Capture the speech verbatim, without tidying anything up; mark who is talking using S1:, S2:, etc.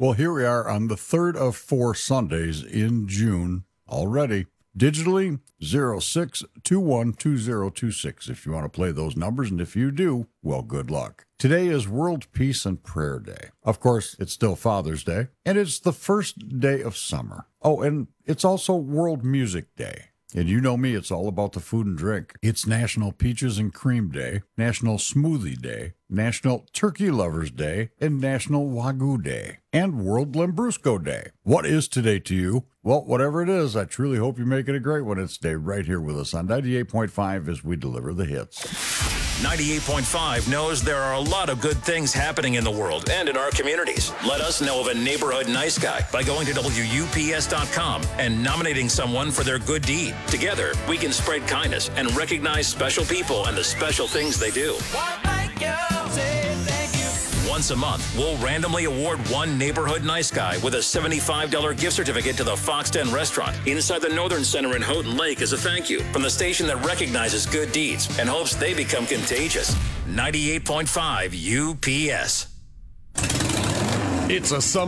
S1: Well, here we are on the third of four Sundays in June already. Digitally, zero six two one two zero two six if you want to play those numbers, and if you do, well, good luck. Today is World Peace and Prayer Day. Of course, it's still Father's Day, and it's the first day of summer. Oh, and it's also World Music Day. And you know me, it's all about the food and drink. It's National Peaches and Cream Day, National Smoothie Day, National Turkey Lovers Day, and National Wagyu Day, and World Lambrusco Day. What is today to you? Well, whatever it is, I truly hope you make it a great one. It's Dave right here with us on ninety-eight point five as we deliver the hits.
S2: ninety-eight point five knows there are a lot of good things happening in the world and in our communities. Let us know of a neighborhood nice guy by going to W U P S dot com and nominating someone for their good deed. Together, we can spread kindness and recognize special people and the special things they do. Once a month, we'll randomly award one neighborhood nice guy with a seventy-five dollars gift certificate to the Fox Den restaurant inside the Northern Center in Houghton Lake as a thank you from the station that recognizes good deeds and hopes they become contagious. ninety-eight point five U P S.
S3: It's a summer.